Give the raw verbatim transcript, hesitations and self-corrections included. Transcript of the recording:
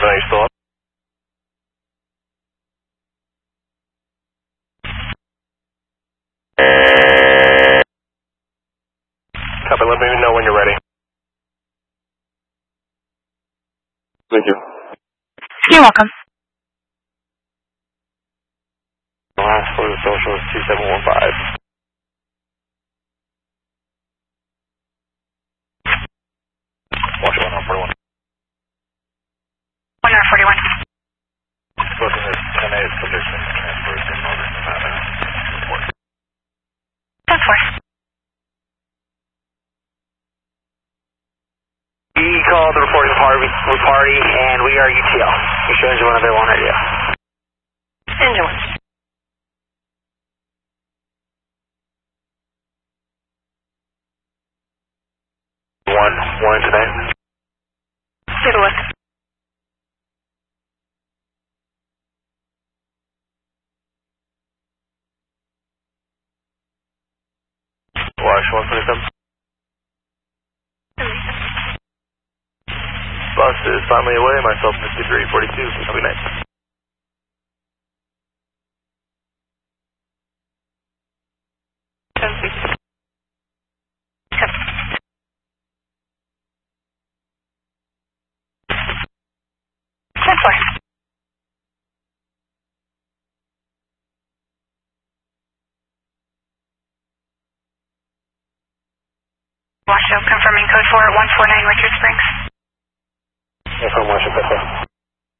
eleven, are you still up? Copy, let me know when you're ready. Thank you. You're welcome. Last for the social is two seven one five. Watch one on forty-one. one forty-one. Booking is ten eight position, transfers in Northern Nevada. Report. ten four. We called the reporting party, party, and we are U T L. You show engine one of their one idea. Engine one. One, one tonight. Take a look. Watch one twenty-seven. Bus is finally away, myself fifty-three forty-two. Have a good night. ten six. ten four. Washoe confirming code four at one four nine Richard Springs. Yes, I'm watching,